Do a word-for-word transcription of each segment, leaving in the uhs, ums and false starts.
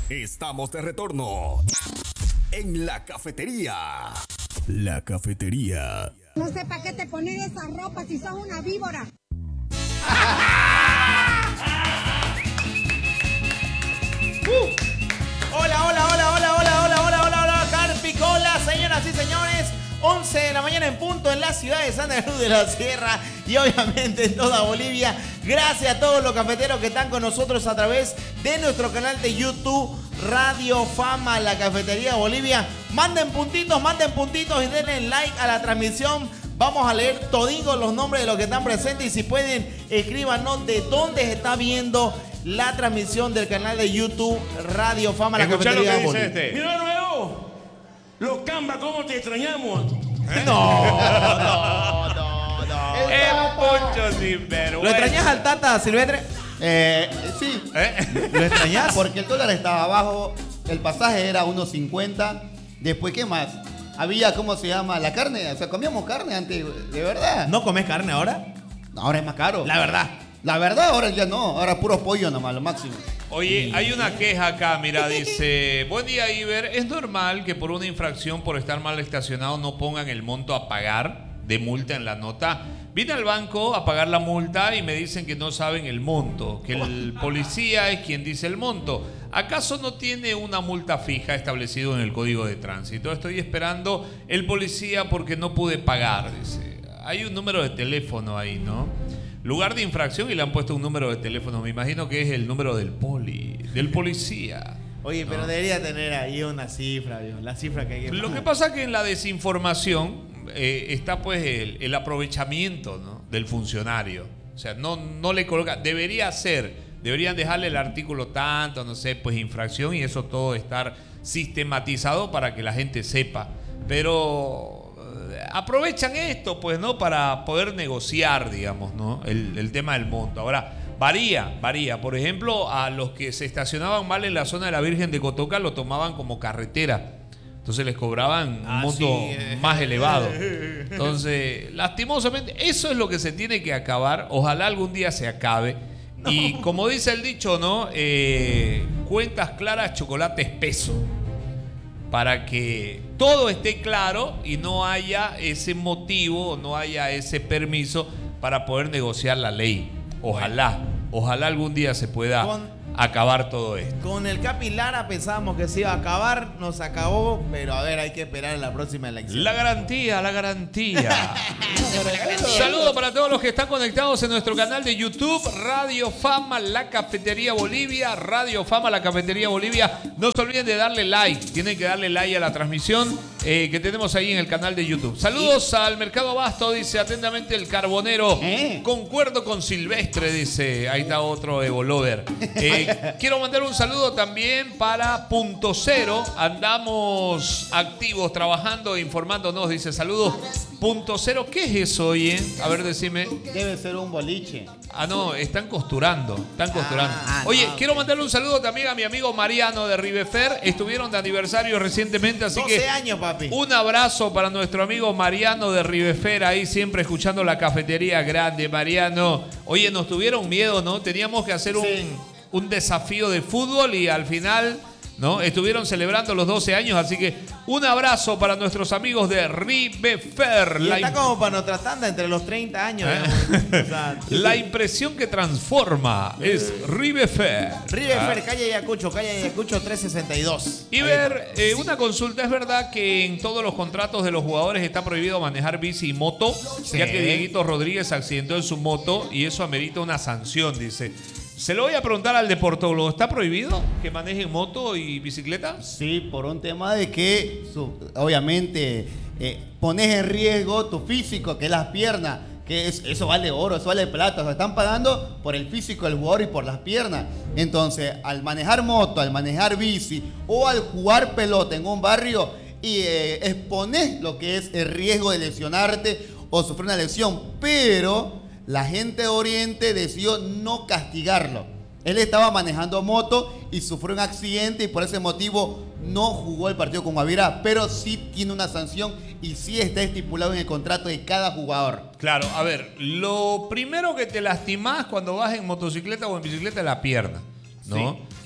Estamos de retorno en la cafetería. La cafetería. No sé para qué te pones esa ropa si sos una víbora. Uh. Hola, hola, hola, hola, hola, hola, hola, hola, hola, Carpicola, señoras y señores. once de la mañana en punto en la ciudad de Santa Cruz de la Sierra y obviamente en toda Bolivia. Gracias a todos los cafeteros que están con nosotros a través de nuestro canal de YouTube Radio Fama, la Cafetería Bolivia. Manden puntitos, manden puntitos y denle like a la transmisión. Vamos a leer toditos los nombres de los que están presentes y si pueden, escríbanos de dónde se está viendo la transmisión del canal de YouTube Radio Fama, la Escuchá Cafetería lo que Bolivia. dice este. Mira nuevo, los Camba, ¿cómo te extrañamos? ¿Eh? No, no, no, no. Es mucho sinvergüenza. ¿Lo extrañas al Tata Silvestre? Eh, sí. ¿Eh? ¿Lo extrañas? Porque el dólar estaba abajo, el pasaje era uno cincuenta. Después, ¿qué más? Había, ¿cómo se llama? La carne. O sea, comíamos carne antes, de verdad. ¿No comes carne ahora? Ahora es más caro. La verdad. La verdad, ahora ya no. Ahora puro pollo nomás, lo máximo. Oye, hay una queja acá, mira, dice: buen día, Iber. ¿Es normal que por una infracción por estar mal estacionado no pongan el monto a pagar de multa en la nota? Vine al banco a pagar la multa y me dicen que no saben el monto, que el policía es quien dice el monto. ¿Acaso no tiene una multa fija establecida en el Código de Tránsito? Estoy esperando el policía porque no pude pagar, dice. Hay un número de teléfono ahí, ¿no? Lugar de infracción y le han puesto un número de teléfono. Me imagino que es el número del poli, del policía. Oye, pero no. debería tener ahí una cifra, Dios, la cifra que hay que Lo que pasa es que en la desinformación eh, está pues el, el aprovechamiento, ¿no?, del funcionario. O sea, no, no le coloca, debería ser, deberían dejarle el artículo tanto, no sé, pues infracción y eso todo estar sistematizado para que la gente sepa. Pero eh, aprovechan esto, pues, ¿no?, para poder negociar, digamos, ¿no?, el, el tema del monto. Ahora, varía, varía. Por ejemplo, a los que se estacionaban mal en la zona de la Virgen de Cotoca lo tomaban como carretera. Entonces les cobraban un Ah, monto sí. más elevado. Entonces, lastimosamente, eso es lo que se tiene que acabar. Ojalá algún día se acabe. No. Y como dice el dicho, ¿no? Eh, cuentas claras, chocolate espeso. Para que todo esté claro y no haya ese motivo, no haya ese permiso para poder negociar la ley. Ojalá, ojalá algún día se pueda Con- acabar todo esto. Con el Capi Lara pensábamos que se iba a acabar, nos acabó, pero a ver, hay que esperar en la próxima elección. La garantía, la garantía. Saludos para todos los que están conectados en nuestro canal de YouTube, Radio Fama, la Cafetería Bolivia, Radio Fama, la Cafetería Bolivia. No se olviden de darle like, tienen que darle like a la transmisión eh, que tenemos ahí en el canal de YouTube. Saludos al Mercado Abasto, dice atentamente el Carbonero. ¿Eh? Concuerdo con Silvestre, dice. Ahí está otro Evolover. Eh, quiero mandar un saludo también para Punto Cero. Andamos activos, trabajando, informándonos. Dice, saludos. Punto Cero, ¿qué es eso, oye? A ver, decime. Debe ser un boliche. Ah, no, están costurando. Están costurando. Ah, Oye, no. quiero mandarle un saludo también a mi amigo Mariano de Rivefer. Estuvieron de aniversario recientemente, así doce que años, papi. un abrazo para nuestro amigo Mariano de Rivefer, ahí siempre escuchando la cafetería grande, Mariano. Oye, nos tuvieron miedo, ¿no? Teníamos que hacer un, Sí. un desafío de fútbol y al final, ¿no?, estuvieron celebrando los doce años, así que un abrazo para nuestros amigos de Rivefer. Y La está im- como para nuestra tanda entre los treinta años. ¿Eh? ¿no? O sea, La impresión que transforma es Rivefer. River, Ah. calle Ayacucho, calle Ayacucho trescientos sesenta y dos. Y ver, eh, una consulta, ¿es verdad que en todos los contratos de los jugadores está prohibido manejar bici y moto? Sí. Ya que Dieguito Rodríguez accidentó en su moto y eso amerita una sanción, dice. Se lo voy a preguntar al deportólogo, ¿está prohibido que manejen moto y bicicleta? Sí, por un tema de que, su- obviamente, eh, pones en riesgo tu físico, que es las piernas, que es- eso vale oro, eso vale plata. O sea, están pagando por el físico del jugador y por las piernas. Entonces, al manejar moto, al manejar bici o al jugar pelota en un barrio, y eh, expones lo que es el riesgo de lesionarte o sufrir una lesión. Pero la gente de Oriente decidió no castigarlo. Él estaba manejando moto y sufrió un accidente y por ese motivo no jugó el partido con Guavirá, pero sí tiene una sanción y sí está estipulado en el contrato de cada jugador. Claro, a ver, lo primero que te lastimás cuando vas en motocicleta o en bicicleta es la pierna, ¿no? Sí,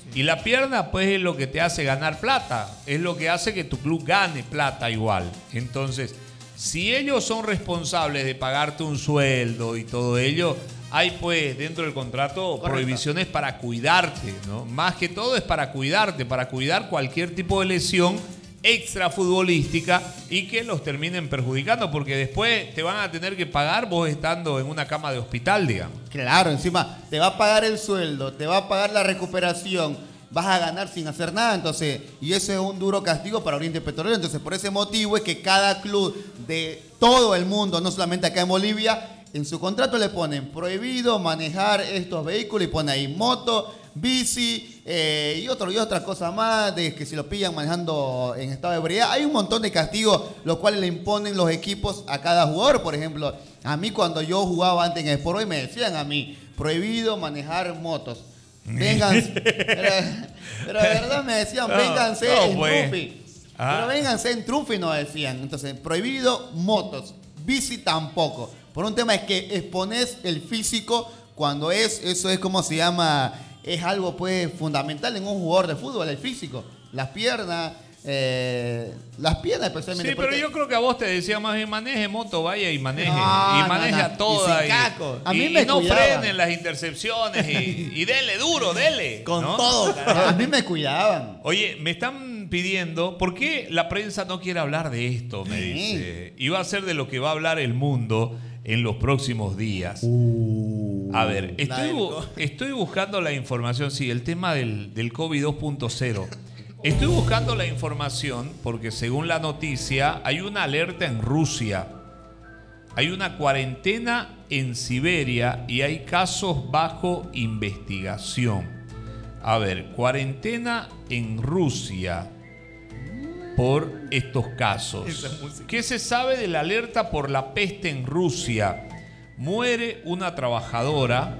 Y la pierna, pues, es lo que te hace ganar plata. Es lo que hace que tu club gane plata igual. Entonces, si ellos son responsables de pagarte un sueldo y todo ello, hay, pues, dentro del contrato Correcto. prohibiciones para cuidarte, ¿no? Más que todo es para cuidarte, para cuidar cualquier tipo de lesión extrafutbolística y que los terminen perjudicando, porque después te van a tener que pagar vos estando en una cama de hospital, digamos. Claro, encima te va a pagar el sueldo, te va a pagar la recuperación, vas a ganar sin hacer nada, entonces, y eso es un duro castigo para Oriente Petrolero. Entonces, por ese motivo es que cada club de todo el mundo, no solamente acá en Bolivia, en su contrato le ponen prohibido manejar estos vehículos y pone ahí moto, bici eh, y, otro, y otra cosa más, de que si lo pillan manejando en estado de ebriedad. Hay un montón de castigos, los cuales le imponen los equipos a cada jugador. Por ejemplo, a mí cuando yo jugaba antes en Sport Boys me decían a mí, prohibido manejar motos. Vénganse. pero, pero de verdad me decían, vénganse no, no, en pues. Trufi. Ah. Pero vénganse en Trufi, nos decían. Entonces, prohibido motos, bici tampoco. Por un tema es que expones el físico cuando es, eso es como se llama, es algo pues fundamental en un jugador de fútbol, el físico. Las piernas, eh, las piernas especialmente. Sí, pero yo creo que a vos te decía más bien, maneje moto, vaya y maneje. No, y maneje a no, no. toda. Y, y, a mí y, me y no frenen las intercepciones y, y dele duro, dele. Con ¿no? todo, carajo. A mí me cuidaban. Oye, me están pidiendo, ¿por qué la prensa no quiere hablar de esto? Me sí. dice. Y va a ser de lo que va a hablar el mundo en los próximos días. Uh, a ver, estoy, bu estoy buscando la información, sí, el tema del, del COVID dos punto cero. Estoy buscando la información porque según la noticia hay una alerta en Rusia, hay una cuarentena en Siberia y hay casos bajo investigación. A ver, cuarentena en Rusia por estos casos. ¿Qué se sabe de la alerta por la peste en Rusia? Muere una trabajadora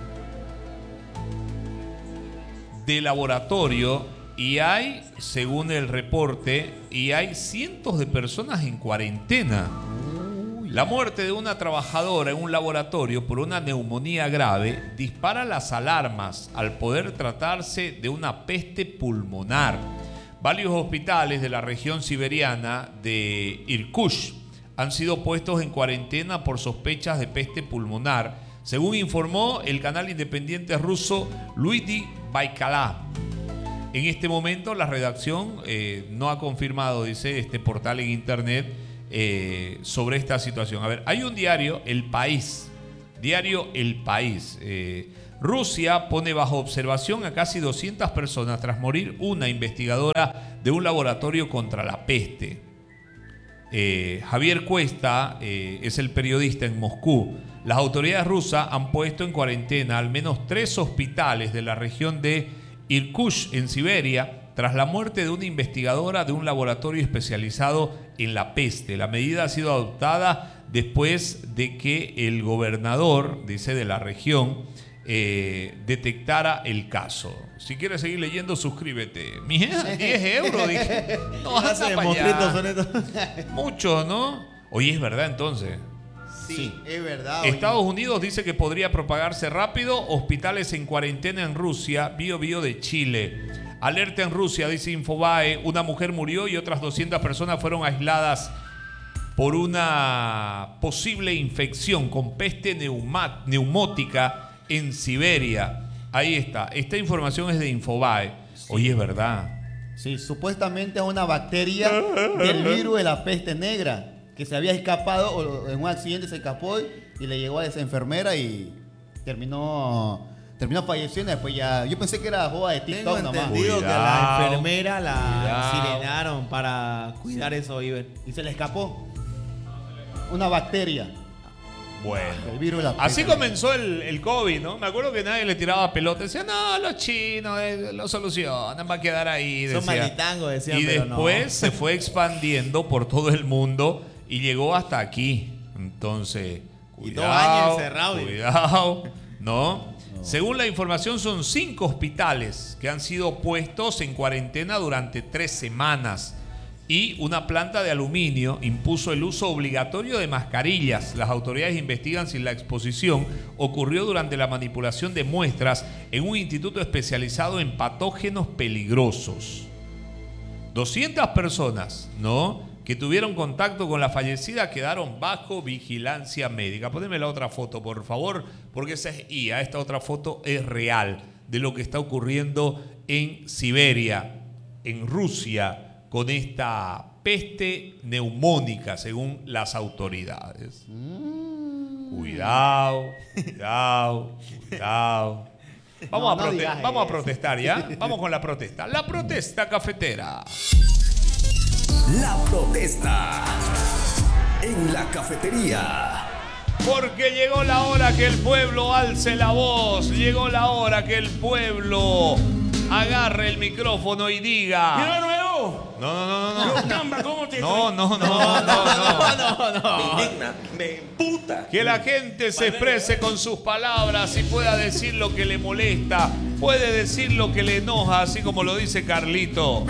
de laboratorio y hay, según el reporte, y hay cientos de personas en cuarentena. La muerte de una trabajadora en un laboratorio por una neumonía grave dispara las alarmas al poder tratarse de una peste pulmonar. Varios hospitales de la región siberiana de Irkutsk han sido puestos en cuarentena por sospechas de peste pulmonar, según informó el canal independiente ruso Luidi Baikala. En este momento la redacción eh, no ha confirmado, dice este portal en internet, eh, sobre esta situación. A ver, hay un diario, El País, diario El País. Eh, Rusia pone bajo observación a casi doscientas personas tras morir una investigadora de un laboratorio contra la peste. Eh, Javier Cuesta eh, es el periodista en Moscú. Las autoridades rusas han puesto en cuarentena al menos tres hospitales de la región de Irkutsk, en Siberia, tras la muerte de una investigadora de un laboratorio especializado en la peste. La medida ha sido adoptada después de que el gobernador, dice, de la región, Eh, detectara el caso. Si quieres seguir leyendo, suscríbete. Mira, diez euros, dije. No, anda para allá. Mucho, ¿no? Oye, es verdad entonces. Sí, sí, es verdad. Estados oye. Unidos dice que podría propagarse rápido. Hospitales en cuarentena en Rusia. Bio Bio de Chile. Alerta en Rusia, dice Infobae. Una mujer murió y otras doscientas personas fueron aisladas por una posible infección con peste neuma, neumótica en Siberia. Ahí está. Esta información es de Infobae. Sí. Oye, es verdad. Sí, supuestamente es una bacteria del virus de la peste negra que se había escapado, o en un accidente se escapó y le llegó a esa enfermera y terminó terminó falleciendo. Después ya, yo pensé que era joda de TikTok nomás. Tengo entendido que a la enfermera la Cuidado. sirenaron para cuidar eso, Iber. Y se le escapó una bacteria. Bueno, el virus la así comenzó el, el COVID, ¿no? Me acuerdo que nadie le tiraba pelota. Decía, no, los chinos eh, lo solucionan, va a quedar ahí. Son malditangos, decían, y pero después no. se fue expandiendo por todo el mundo y llegó hasta aquí. Entonces, cuidado, y dos años encerrado, cuidado, ¿no? No. Según la información, son cinco hospitales que han sido puestos en cuarentena durante tres semanas. y una planta de aluminio impuso el uso obligatorio de mascarillas. Las autoridades investigan si la exposición ocurrió durante la manipulación de muestras en un instituto especializado en patógenos peligrosos. doscientas personas, ¿no?, que tuvieron contacto con la fallecida quedaron bajo vigilancia médica. Poneme la otra foto, por favor, porque esa es I A. Esta otra foto es real de lo que está ocurriendo en Siberia, en Rusia, con esta peste neumónica, según las autoridades. Mm. Cuidado, cuidado, cuidado. Vamos, no, a, prote- no vamos a protestar, ¿ya? Vamos con la protesta. La protesta cafetera. La protesta en la cafetería. Porque llegó la hora que el pueblo alce la voz. Llegó la hora que el pueblo agarre el micrófono y diga... ¡Mira nuevo! No, no, no, no. Los Camba, ¿cómo te No, no, no, no, no, no, no. Me indigna, me emputa. Que la gente se exprese con sus palabras y pueda decir lo que le molesta. Puede decir lo que le enoja, así como lo dice Carlito.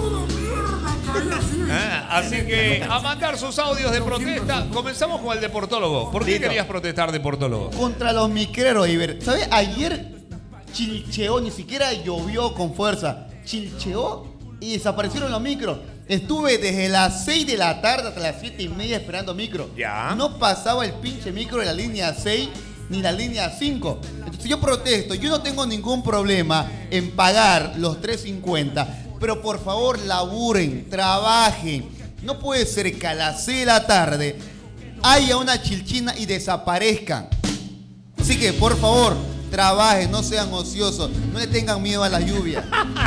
¿Eh? Así que a mandar sus audios de protesta. Comenzamos con el deportólogo. ¿Por qué Listo. querías protestar, deportólogo? Contra los micreros, Iber. ¿Sabes? Ayer chilcheó, ni siquiera llovió con fuerza. Chilcheó y desaparecieron los micros. Estuve desde las seis de la tarde hasta las siete y media esperando micro. Ya. No pasaba el pinche micro de la línea seis ni la línea cinco. Entonces yo protesto. Yo no tengo ningún problema en pagar los tres cincuenta. Pero por favor, laburen, trabajen. No puede ser que a las seis de la tarde haya una chilchina y desaparezcan. Así que, por favor, trabajen, no sean ociosos, no le tengan miedo a la lluvia.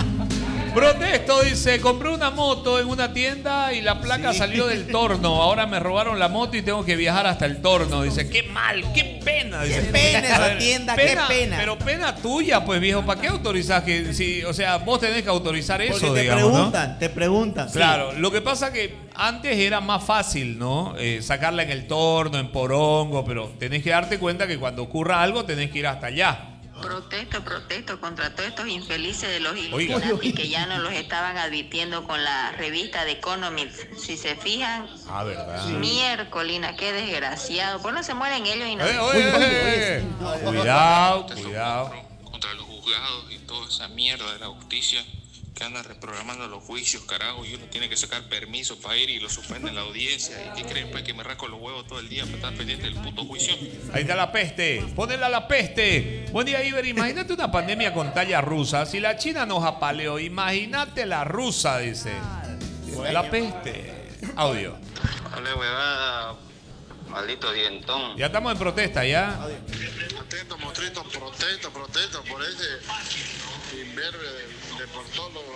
Protesto, dice, compré una moto en una tienda y la placa sí. salió del Torno. Ahora me robaron la moto y tengo que viajar hasta el Torno. Dice, qué mal, qué pena. Dice, qué pena esa ver, tienda, pena, qué pena. Pero pena tuya, pues, viejo. ¿Para qué autorizás? Que, si, o sea, vos tenés que autorizar eso, porque te digamos, preguntan, ¿no? te preguntan. Claro, sí. Lo que pasa que antes era más fácil, ¿no? Eh, sacarla en el Torno, en Porongo, pero tenés que darte cuenta que cuando ocurra algo tenés que ir hasta allá. Protesto, protesto contra todos estos infelices de los Illuminati que ya nos los estaban advirtiendo con la revista de Economics. Si se fijan, ah, ¿verdad? Miércolina, qué desgraciado. Pues no se mueren ellos y no. Oye, oye, oye, oye. Cuidado, cuidado. Contra los juzgados y toda esa mierda de la justicia que anda reprogramando los juicios, carajo, y uno tiene que sacar permiso para ir y lo suspenden la audiencia. ¿Y qué creen, pues, que me rasco los huevos todo el día para estar pendiente del puto juicio? Ahí está la peste, ponela la peste. Buen día, Iber, imagínate una pandemia con talla rusa. Si la China nos apaleó, imagínate la rusa, dice. La peste. Audio. Dale, huevada, maldito dientón. Ya estamos en protesta, ¿ya? Atento, monstruito, protesta, protesta por ese imberbe de deportólogo.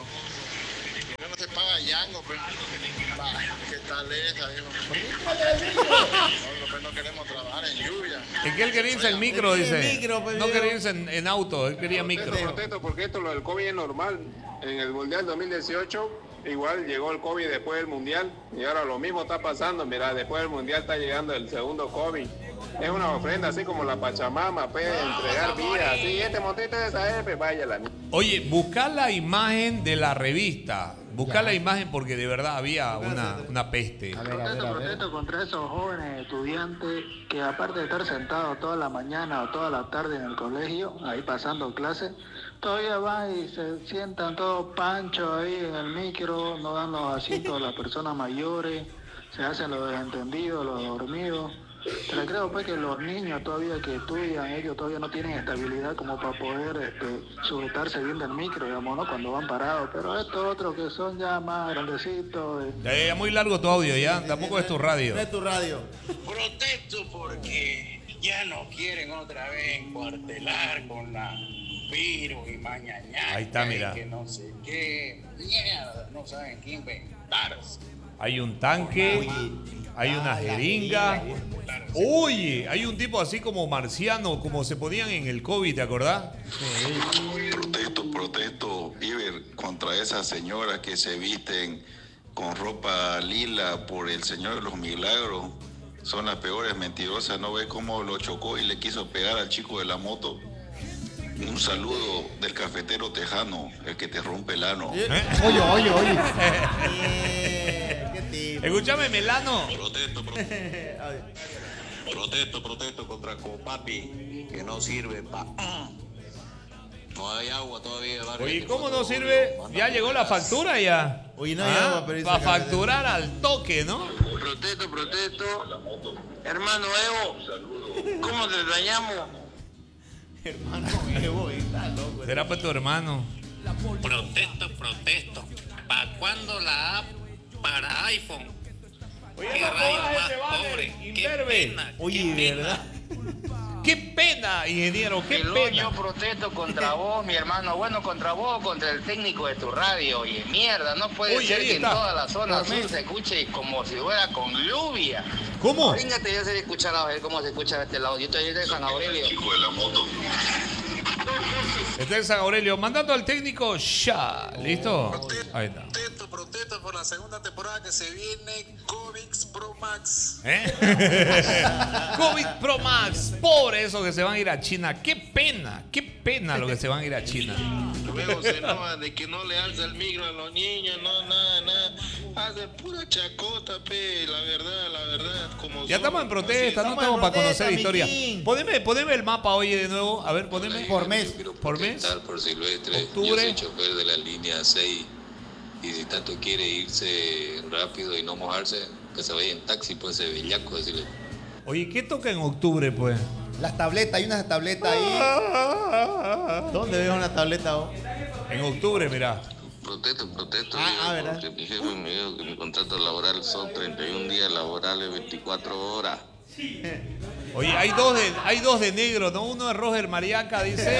No, no se paga yango, pues. Bah, ¿qué tal esa, hijo? Nosotros pues no queremos trabajar en lluvia. Es que él quería irse en micro, dice. Micro, pues, no quería irse en, en auto, él quería micro. Protesto porque esto, lo del COVID es normal. En el Mundial dos mil dieciocho, igual llegó el COVID después del Mundial. Y ahora lo mismo está pasando. Mira, después del Mundial está llegando el segundo COVID. Es una ofrenda así como la Pachamama, pues, entregar vida. Así, este montito de esa F, vaya la mierda. Oye, buscar la imagen de la revista. Buscar la imagen porque de verdad había una, una peste. A ver, a ver, a ver. Protesto contra esos jóvenes estudiantes que aparte de estar sentados toda la mañana o toda la tarde en el colegio, ahí pasando clases, todavía van y se sientan todos panchos ahí en el micro, no dan los asientos a las personas mayores, se hacen los desentendidos, los dormidos. Pero creo pues que los niños todavía que estudian, ellos todavía no tienen estabilidad como para poder este, sujetarse bien del micro, digamos, ¿no? Cuando van parados. Pero estos otros que son ya más grandecitos. Eh, muy largo tu audio, ya. Tampoco es tu radio. No es tu radio. Protesto porque ya no quieren otra vez encuartelar con la virus y mañaña. Ahí está, mira. Que no sé qué. Mierda, no saben qué inventarse. Hay un tanque, hay una jeringa. Oye, hay un tipo así como marciano, como se ponían en el COVID, ¿te acordás? Protesto, protesto, Iber, contra esas señoras que se visten con ropa lila por el Señor de los Milagros. Son las peores mentirosas. ¿No ves cómo lo chocó y le quiso pegar al chico de la moto? Un saludo del cafetero tejano, el que te rompe el ano. ¿Eh? Oye, oye, oye. Escúchame, Melano. Protesto, protesto. Protesto, protesto contra Copapi, que no sirve para... No hay agua todavía. Oye, ¿cómo no sirve? Ya llegó la factura ya. Oye, no hay ¿Ah? agua, pero dice para que- facturar al toque, ¿no? Protesto, protesto. Hermano Evo, ¿cómo te extrañamos? Hermano Evo, está loco. Será para tu hermano. Protesto, protesto. ¿Para cuándo la app para iPhone? Oye, Qué no rayo jodas más ese vale, pobre. Qué imberbe. pena. Oye, qué pena. ¿verdad? Qué pena, ingeniero, qué Yo pena. protesto contra vos, mi hermano. Bueno, contra vos, contra el técnico de tu radio. Oye, mierda, no puede Oye, ser ahí que está. en toda la zona Dormí. sur se escuche como si fuera con lluvia. ¿Cómo? Fíjate, yo sé escuchar a ver cómo se escucha de este lado. Yo estoy de San Aurelio. Hijo de la moto. Está en San Aurelio, mandando al técnico ya. ¿Listo? Ahí está. Protesto, protesto por la segunda temporada que se viene Comics Pro Max. ¿Eh? COVID Pro Max. Pobre eso que se van a ir a China. Qué pena, qué pena lo que se van a ir a China. Luego se enoja de que no le alza el micro a los niños, no, nada, nada. Hace pura chacota, pe, la verdad, la verdad. Como Ya son. estamos en protesta, no Estamos en estamos para protesta, conocer historia. mijín. Poneme, poneme el mapa hoy de nuevo. A ver, poneme. Por mes. Por mes. Por Silvestre. Octubre. Yo soy chofer de la línea seis. Y si tanto quiere irse rápido y no mojarse, que se vaya en taxi, pues ese bellaco, decirle. Oye, ¿qué toca en octubre, pues? Las tabletas, hay unas tabletas ahí. ¿Dónde ves una tableta vos? En octubre, mira. Protesto, protesto. Ah, digo, ah, ¿verdad? porque mi jefe me dijo que mi contrato laboral son treinta y un días laborales, veinticuatro horas. Oye, hay dos de, hay dos de negro, ¿no? Uno es Roger Mariaca, dice.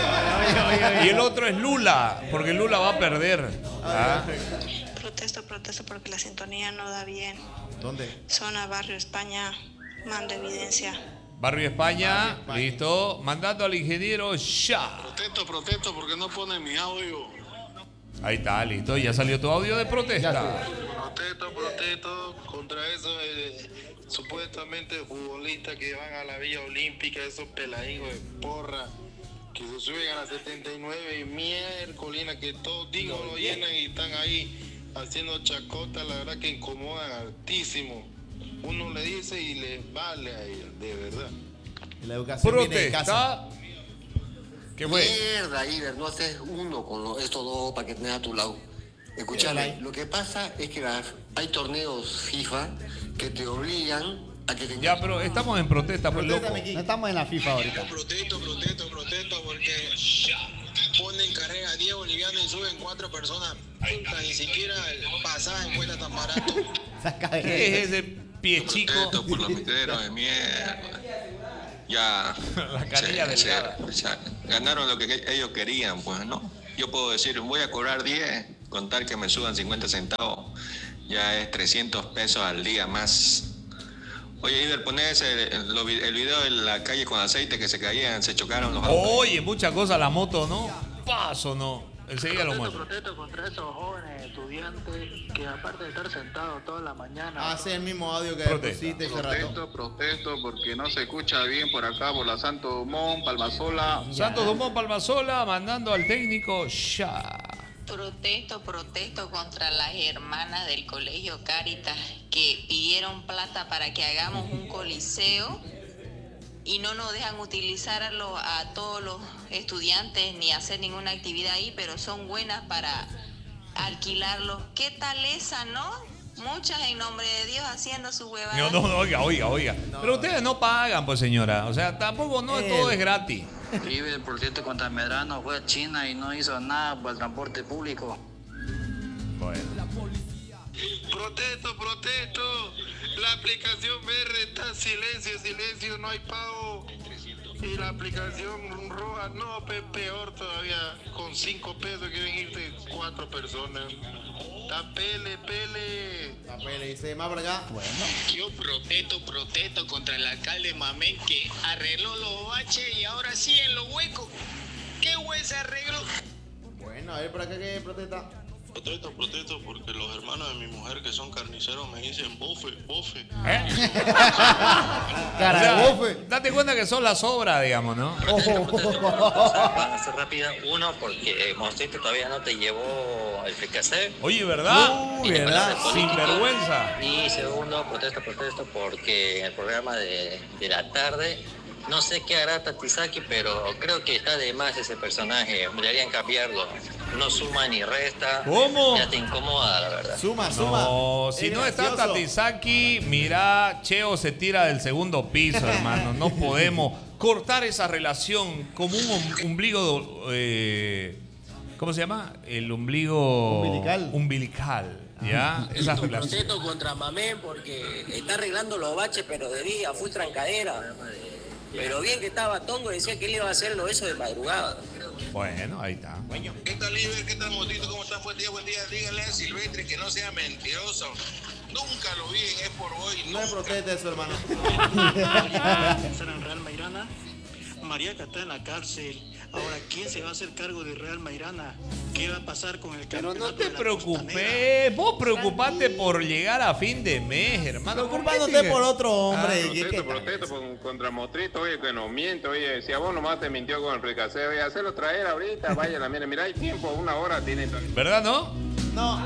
Y el otro es Lula, porque Lula va a perder. Ah. Protesto, protesto porque la sintonía no da bien. ¿Dónde? Zona Barrio España, mando evidencia. Barrio España, listo. Mandando al ingeniero ya. Protesto, protesto, porque no pone mi audio. Ahí está, listo. Ya salió tu audio de protesta. Protesto, protesto contra esos eh, supuestamente futbolistas que van a la Villa Olímpica, esos peladijos de porra, que se suben a la setenta y nueve y miércolina, que todos digo lo llenan y están ahí haciendo chacota, la verdad que incomodan altísimo. Uno le dice y le vale a ellos, de verdad. La educación viene de casa. Protesta. ¿Qué fue? Mierda, Iber, no haces uno con lo- estos dos para que tengas a tu lado. Escúchame, lo que pasa es que las- hay torneos FIFA que te obligan a que te... Ya, pero estamos en protesta, pues loco. No estamos en la FIFA ahorita. Protesto, protesto, protesto, porque ponen carrera a diez bolivianos y suben cuatro personas. Puta, ni siquiera el pasaje cuesta tan barato. ¿Qué es ese pie chico? Protesto por los miteros de mierda. Ya. La canilla se- delgada. se- ya ganaron lo que ellos querían, pues, ¿no? Yo puedo decir, voy a cobrar diez, contar que me suban cincuenta centavos. Ya es trescientos pesos al día más. Oye, Iber, ponés el, lo vi- el video de la calle con aceite que se caían, se chocaron los autos. Oye, muchas cosas la moto, ¿no? Paso, no. Enseguida lo Protesto, muestro. protesto contra esos jóvenes estudiantes que aparte de estar sentados toda la mañana... Hace el mismo audio que Protesta. pusiste ese rato. Protesto, protesto, porque no se escucha bien por acá, por la Santo Dumont, Palmasola. Santos Dumont Palmasola mandando al técnico ya. Protesto, protesto contra las hermanas del colegio Cáritas que pidieron plata para que hagamos un coliseo y no nos dejan utilizarlo a todos los estudiantes ni hacer ninguna actividad ahí, pero son buenas para alquilarlos. ¿Qué tal esa, no? Muchas en nombre de Dios haciendo su huevada. No, no, no, oiga, oiga, oiga. Pero ustedes no pagan, pues señora. O sea, tampoco no todo es gratis. Iber, por cierto, contra Medrano fue a China y no hizo nada por el transporte público. Bueno. Protesto, protesto. La aplicación verde está en silencio, silencio, no hay pago. Y la aplicación roja, no, pe- peor todavía. Con cinco pesos quieren irte cuatro personas. Está pele, pele. La pele dice más por acá. Bueno. Yo protesto, protesto contra el alcalde Mamén que arregló los baches y ahora sí en los huecos. ¿Qué güey se arregló? Bueno, a ver por acá que protesta. Protesto, protesto, porque los hermanos de mi mujer que son carniceros me dicen bofe, bofe. ¿Eh? Cara O sea, de bofe. date cuenta que son la sobra, digamos, ¿no? Van a ser rápidas. Uno, porque Monstruito todavía no te llevó el fricasé. Oye, ¿verdad? Y ¿verdad? hablar de política. Sin vergüenza. Y segundo, protesto, protesto, porque en el programa de, de la tarde, no sé qué hará Tatizaki, pero creo que está de más ese personaje. Deberían cambiarlo. No suma ni resta. ¿Cómo? Ya te incomoda, la verdad. Suma, suma. No, si Es no está gracioso. Tatizaki, mira, Cheo se tira del segundo piso, hermano. No podemos cortar esa relación como un om- ombligo, eh, ¿cómo se llama? El ombligo Umbilical. umbilical, ¿ya? Esa Un relación. protesto contra Mamén porque está arreglando los baches, pero de día, full trancadera. Pero bien que estaba Tongo, decía que él iba a hacerlo eso de madrugada. Bueno, ahí está. ¿Qué tal, Iber? ¿Qué tal, Motito? ¿Cómo está? Buen día, buen día. Dígale a Silvestre que no sea mentiroso. Nunca lo vi en Es por Hoy. No me proteste eso, hermano. Pensar en Real Mairana. Mariaca está en la cárcel. Ahora, ¿quién se va a hacer cargo de Real Mairana? ¿Qué va a pasar con el Pero campeonato? no te de la preocupes, vos preocupate por llegar a fin de mes, hermano. ¿Por qué Preocupándote sigue? por otro hombre. Ah, ¿Qué- qué protesto, tal? protesto con- contra Mostrito, oye, que nos miente, oye, si a vos nomás te mintió con el fricasé, oye, hacerlo traer ahorita, vaya, la mira, mira, hay tiempo, una hora tiene. ¿Verdad, no? No.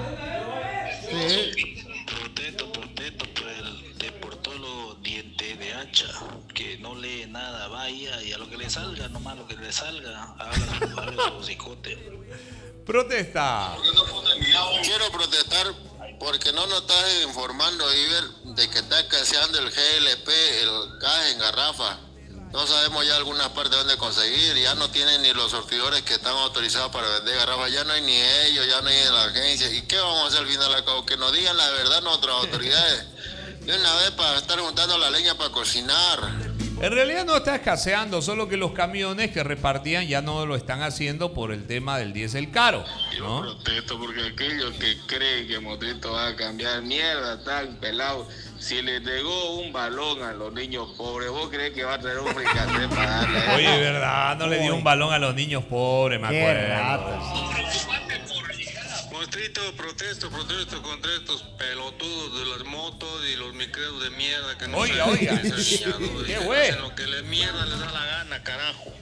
Protesto, protesto por el deportólogo diente de hacha, que no lee nada, vaya y a lo que le salga, nomás lo que le salga, habla, habla su cicote. Protesta. Quiero protestar porque no nos estás informando, Iber, de que está escaseando el G L P, el gas en garrafa. No sabemos ya algunas partes dónde conseguir, ya no tienen ni los surtidores que están autorizados para vender garrafas, ya no hay ni ellos, ya no hay en la agencia. ¿Y qué vamos a hacer al final al cabo? Que nos digan la verdad nuestras autoridades. De una vez para estar juntando la leña para cocinar. En realidad no está escaseando, solo que los camiones que repartían ya no lo están haciendo por el tema del diésel caro, ¿no? Protesto porque aquellos que creen que Mostrito va a cambiar mierda, tan pelado. Si le entregó un balón a los niños pobres, ¿vos crees que va a traer un fricasé para darle? Oye, ¿verdad? No le dio un balón a los niños pobres, me Qué acuerdo. ratas. Mostrito, protesto, protesto contra estos pelotudos de las motos y los micros de mierda que no Oiga, saben oiga. qué es el guiñador, Qué y güey. hacen lo que les mierda les da la gana, carajo.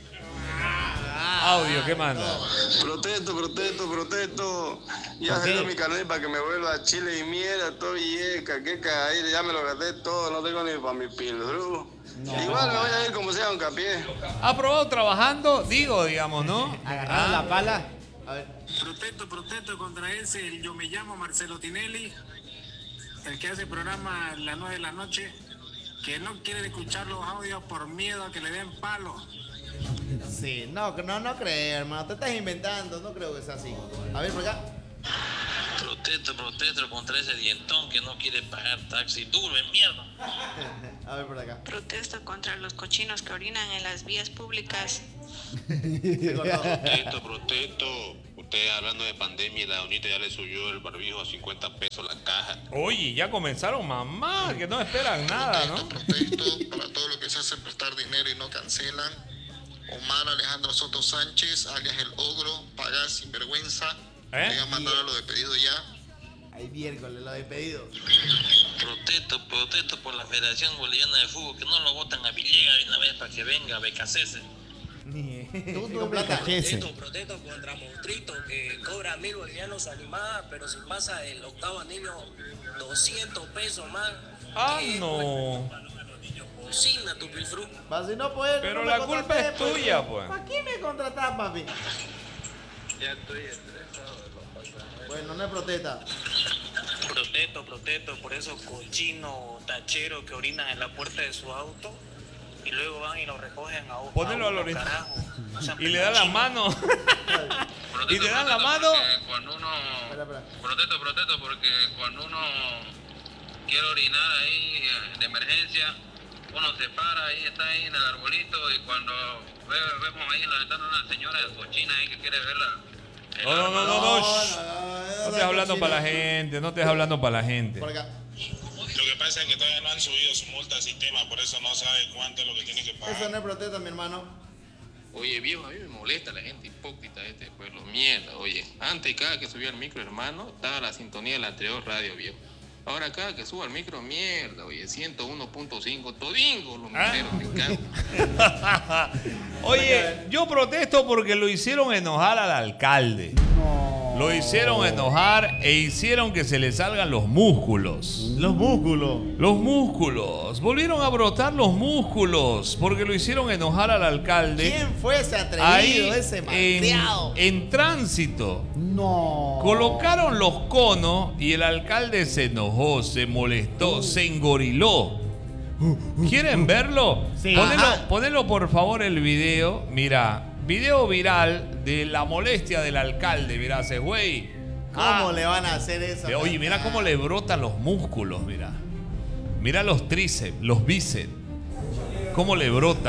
Audio, ¿qué manda? Protesto, protesto, protesto. Ya ¿Por qué? salió mi carnet para que me vuelva a Chile y mierda, todo yeca, que caer, ya me lo gasté todo, no tengo ni para mi piludru. Igual me voy a ir como sea un capié. ¿Ha probado trabajando? Digo, digamos, ¿no? Agarraron Ah. la pala. A ver. Protesto, protesto contra ese, el yo me llamo Marcelo Tinelli, el que hace el programa a las nueve de la noche, que no quiere escuchar los audios por miedo a que le den palo. Sí, no, no, no creo, hermano. Te estás inventando. No creo que sea así. A ver, por acá. Protesto, protesto contra ese dientón que no quiere pagar taxi duro en mierda. A ver, por acá. Protesto contra los cochinos que orinan en las vías públicas. Protesto, protesto. Usted hablando de pandemia y la UNITA ya le subió el barbijo a cincuenta pesos la caja. Oye, ya comenzaron, mamá, que no esperan nada, ¿no? Protesto para todo lo que se hace prestar dinero y no cancelan. Omar Alejandro Soto Sánchez, alias El Ogro, pagar sin vergüenza. ¿Eh? Voy a mandar a lo de pedido ya. Ahí miércoles lo he pedido. Protesto, protesto por la Federación Boliviana de Fútbol, que no lo votan a Villegas de una vez para que venga a becacese. Tú no Protesto, protesto contra Monstrito, que cobra mil bolivianos animada, pero si pasa el octavo niño doscientos pesos más. Ah, que no. Cocina tu pilfru. Va, si no puedes. Pero no me la culpa contraté, es tuya, pues. ¿Para qué me contratás, papi? Ya estoy estresado. Bueno, no es protesta. Protesto, protesto por esos cochinos tacheros que orinan en la puerta de su auto y luego van y lo recogen a uno. Ponelo a la orilla. Y le dan la mano. Y te dan la mano. Cuando uno, protesto, protesto, porque cuando uno quiere orinar ahí de emergencia, uno se para ahí, está ahí en el arbolito y cuando ve, vemos ahí en la ventana una señora cochina ahí que quiere verla. No, no, no, no, no. shh. No estés hablando para la gente, no estés hablando para la gente. Por acá. Lo que pasa es que todavía no han subido su multa al sistema, por eso no sabe cuánto es lo que tiene que pagar. Eso no es protesta, mi hermano. Oye, viejo, a mí me molesta la gente hipócrita de este pueblo. Mierda, oye. Antes, cada que subía al micro, hermano, estaba la sintonía de la anterior radio, viejo. Ahora, cada que subo al micro, mierda, oye. ciento uno punto cinco, todingo, los mineros, me encanta. Oye, yo protesto porque lo hicieron enojar al alcalde. Lo hicieron enojar e hicieron que se le salgan los músculos. Los músculos. Los músculos. Volvieron a brotar los músculos porque lo hicieron enojar al alcalde. ¿Quién fue ese atrevido, Ahí, ese en, malcriado? en tránsito. No. Colocaron los conos y el alcalde se enojó, se molestó, se engoriló. ¿Quieren verlo? Sí. Ponelo, Ajá. ponelo por favor el video. Mira, video viral de la molestia del alcalde. Mira, ese güey. ¿Cómo Ah, le van a hacer eso? Oye, mira cómo le brotan los músculos, mira. Mira los tríceps, los bíceps. Cómo le brota.